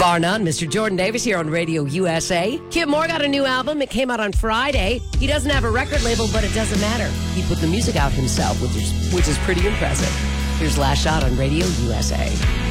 Bar none, Mr. Jordan Davis here on Radio USA. Kid Moore got a new album. It came out on Friday. He doesn't have a record label, but it doesn't matter. He put the music out himself, which is pretty impressive. Here's Last Shot on Radio USA.